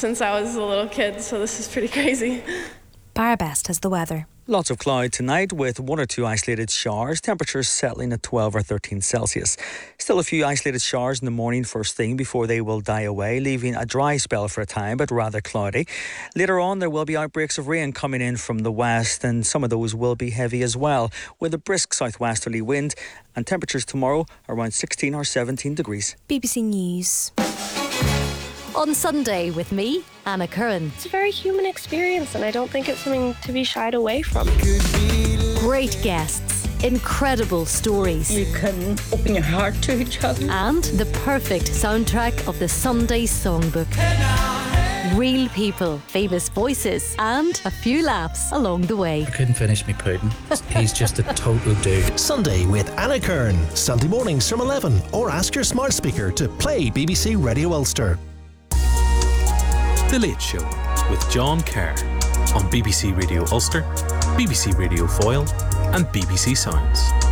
since I was a little kid, so this is pretty crazy. Barbest has the weather. Lots of cloud tonight with 1 or 2 isolated showers, temperatures settling at 12 or 13 Celsius. Still a few isolated showers in the morning first thing before they will die away, leaving a dry spell for a time but rather cloudy. Later on there will be outbreaks of rain coming in from the west, and some of those will be heavy as well, with a brisk southwesterly wind, and temperatures tomorrow around 16 or 17 degrees. BBC News. On Sunday with me, Anna Curran. It's a very human experience, and I don't think it's something to be shied away from. Great guests, incredible stories. You can open your heart to each other. And the perfect soundtrack of the Sunday Songbook. Real people, famous voices, and a few laughs along the way. I couldn't finish me pudding. He's just a total dude. Sunday with Anna Kern. Sunday mornings from 11, or ask your smart speaker to play BBC Radio Ulster. The Late Show with John Kerr on BBC Radio Ulster, BBC Radio Foyle and BBC Sounds.